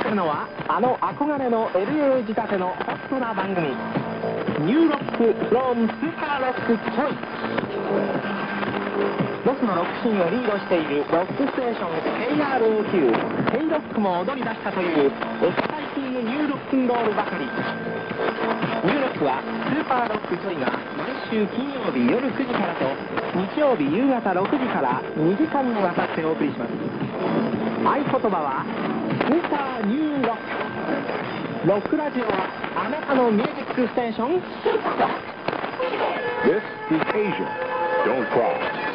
くのはあの憧れの LA 仕立てのホットな番組ニューロックフロムスーパーロックチョイス。ロスのロックシーンをリードしているロックステーション KROQ ヘイロックも踊り出したというエキサイティングニューロックンロールばかり。ニューロックはスーパーロックチョイが毎週金曜日夜9時からと日曜日夕方6時から2時間にわたってお送りします。合言葉はスーパーニューロック。ロックラジオはあなたのミュージックステーション。 This is Asia. Don't cross.